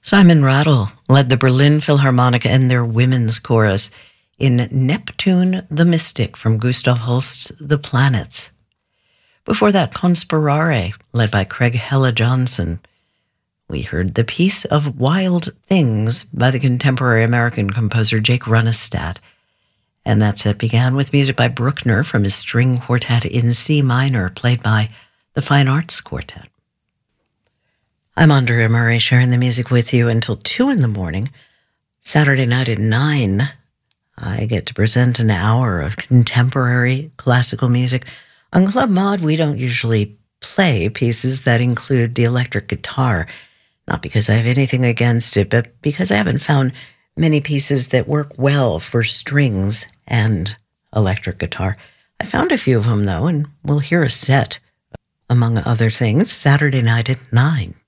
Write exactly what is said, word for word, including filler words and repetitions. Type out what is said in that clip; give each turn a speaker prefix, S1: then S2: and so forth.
S1: Simon Rattle led the Berlin Philharmonic and their women's chorus in Neptune the Mystic from Gustav Holst's The Planets. Before that, Conspirare, led by Craig Hella Johnson. We heard the piece of Wild Things by the contemporary American composer Jake Runestad. And that set began with music by Bruckner from his string quartet in C minor, played by the Fine Arts Quartet. I'm Andrea Murray, sharing the music with you until two in the morning. Saturday night at nine, I get to present an hour of contemporary classical music. On Club Mod, we don't usually play pieces that include the electric guitar, not because I have anything against it, but because I haven't found many pieces that work well for strings and electric guitar. I found a few of them, though, and we'll hear a set, among other things, Saturday night at nine.